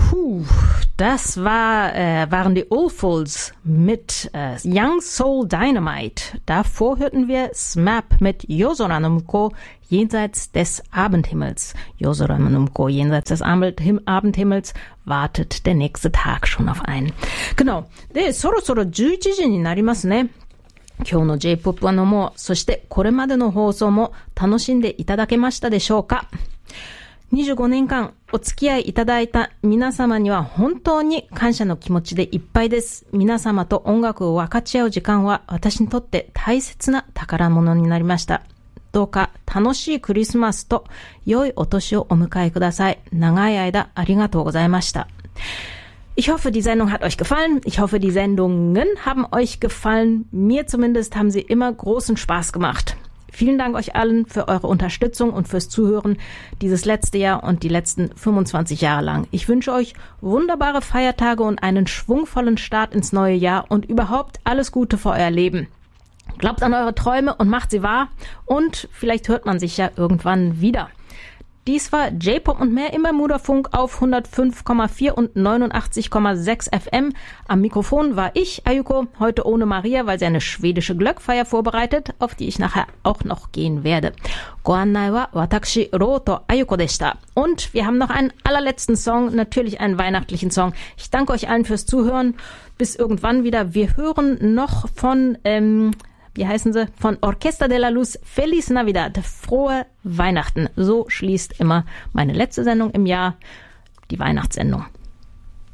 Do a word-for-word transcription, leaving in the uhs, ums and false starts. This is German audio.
Puh, das war, äh, waren die Oldfuls mit äh, Young Soul Dynamite. Davor hörten wir Smap mit Yozora no Mukou, jenseits des Abendhimmels. Yozora no Mukou, jenseits des Abendhimmels, wartet der nächste Tag schon auf einen. Genau. で、そろそろじゅういちじになりますね。今日の J-ポップ はのも、そしてこれまでの放送も楽しんでいただけましたでしょうか。にじゅうごねんかんお付き合いいただいた皆様には本当に感謝の気持ちでいっぱいです。皆様と音楽を分かち合う時間は私にとって大切な宝物になりました。どうか楽しいクリスマスと良いお年をお迎えください。長い間ありがとうございました。Ich hoffe, die Sendung hat euch gefallen. Ich hoffe, die Sendungen haben euch gefallen. Mir zumindest haben sie immer großen Spaß gemacht. Vielen Dank euch allen für eure Unterstützung und fürs Zuhören dieses letzte Jahr und die letzten fünfundzwanzig Jahre lang. Ich wünsche euch wunderbare Feiertage und einen schwungvollen Start ins neue Jahr und überhaupt alles Gute für euer Leben. Glaubt an eure Träume und macht sie wahr und vielleicht hört man sich ja irgendwann wieder. Dies war J-Pop und mehr im Bermuda-Funk auf hundertfünf Komma vier und neunundachtzig Komma sechs F M. Am Mikrofon war ich, Ayuko, heute ohne Maria, weil sie eine schwedische Glöckfeier vorbereitet, auf die ich nachher auch noch gehen werde. Goannai wa watakushi Roto Ayuko deshita. Und wir haben noch einen allerletzten Song, natürlich einen weihnachtlichen Song. Ich danke euch allen fürs Zuhören. Bis irgendwann wieder. Wir hören noch von... Ähm, Wie heißen sie? Von Orquesta de la Luz, Feliz Navidad, frohe Weihnachten. So schließt immer meine letzte Sendung im Jahr, die Weihnachtssendung.